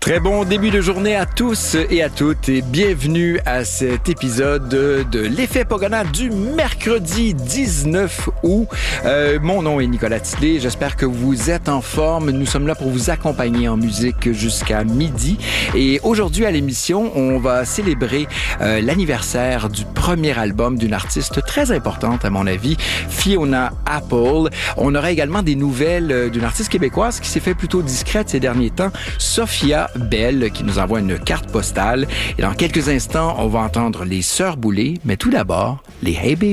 Très bon début de journée à tous et à toutes et bienvenue à cet épisode de l'Effet Pagana du mercredi 19 août. Mon nom est Nicolas Tillet, j'espère que vous êtes en forme. Nous sommes là pour vous accompagner en musique jusqu'à midi. Et aujourd'hui à l'émission, on va célébrer l'anniversaire du premier album d'une artiste très importante à mon avis, Fiona Apple. On aura également des nouvelles d'une artiste québécoise qui s'est fait plutôt discrète ces derniers temps, Sophia Bell, qui nous envoie une carte postale. Et dans quelques instants, on va entendre les Sœurs Boulay, mais tout d'abord, les Hey Baby.